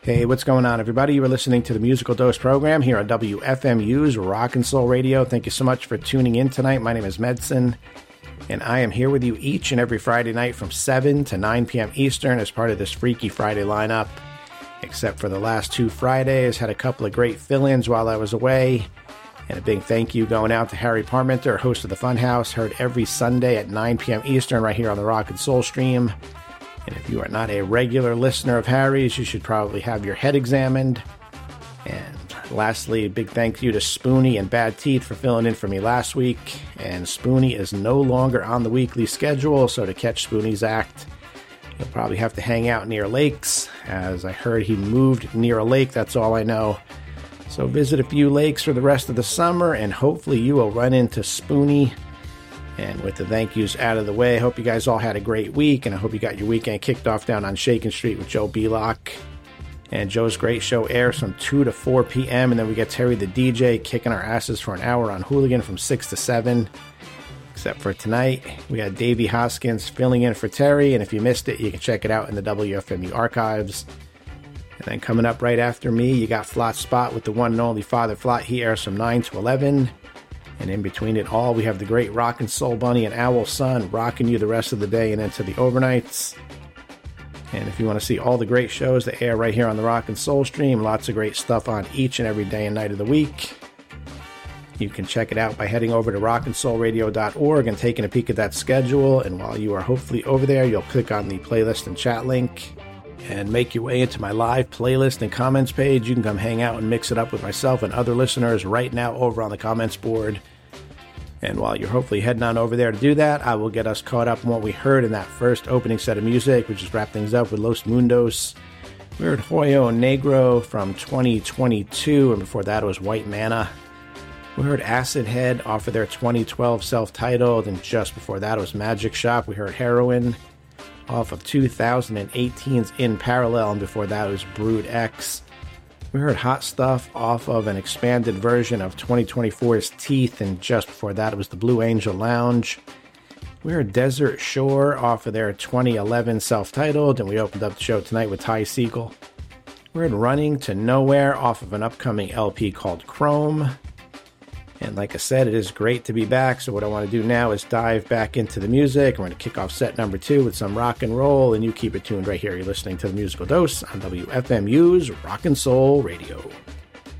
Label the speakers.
Speaker 1: Hey, what's going on, everybody? You are listening to the Musical Dose program here on WFMU's Rock and Soul Radio. Thank you so much for tuning in tonight. My name is Medson, and I am here with you each and every Friday night from 7 to 9 p.m. Eastern as part of this Freaky Friday lineup. Except for the last two Fridays, had a couple of great fill-ins while I was away. And a big thank you going out to Harry Parmenter, host of the Funhouse, heard every Sunday at 9 p.m. Eastern right here on the Rock and Soul stream. And if you are not a regular listener of Harry's, you should probably have your head examined. And lastly, a big thank you to Spoonie and Bad Teeth for filling in for me last week. And Spoonie is no longer on the weekly schedule, so to catch Spoonie's act, you'll probably have to hang out near lakes. As I heard he moved near a lake, that's all I know. So visit a few lakes for the rest of the summer, and hopefully you will run into Spoonie. And with the thank yous out of the way, I hope you guys all had a great week, and I hope you got your weekend kicked off down on Shakin' Street with Joe Belock. And Joe's great show airs from 2 to 4 p.m., and then we get Terry the DJ kicking our asses for an hour on Hooligan from 6 to 7. Except for tonight, we had Davey Hoskins filling in for Terry, and if you missed it, you can check it out in the WFMU archives. And then coming up right after me, you got Flot Spot with the one and only Father Flot. He airs from 9 to 11. And in between it all, we have the great Rock and Soul Bunny and Owl Sun rocking you the rest of the day and into the overnights. And if you want to see all the great shows that air right here on the Rock and Soul stream, lots of great stuff on each and every day and night of the week. You can check it out by heading over to rockandsoulradio.org and taking a peek at that schedule. And while you are hopefully over there, you'll click on the playlist and chat link and make your way into my live playlist and comments page. You can come hang out and mix it up with myself and other listeners right now over on the comments board. And while you're hopefully heading on over there to do that, I will get us caught up on what we heard in that first opening set of music, which is wrap things up with Los Mundos. We heard Hoyo Negro from 2022, and before that it was White Mana. We heard Acid Head off of their 2012 self-titled, and just before that it was Magic Shop. We heard Heroin off of 2018's In Parallel, and before that it was Brood X. We heard Hot Stuff off of an expanded version of 2024's Teeth, and just before that it was the Blue Angel Lounge. We heard Desert Shore off of their 2011 self-titled, and we opened up the show tonight with Ty Segall. We heard Running to Nowhere off of an upcoming LP called Chrome. And like I said, it is great to be back, so what I want to do now is dive back into the music. I'm going to kick off set number 2 with some rock and roll, and you keep it tuned right here. You're listening to The Musical Dose on WFMU's Rock and Soul Radio.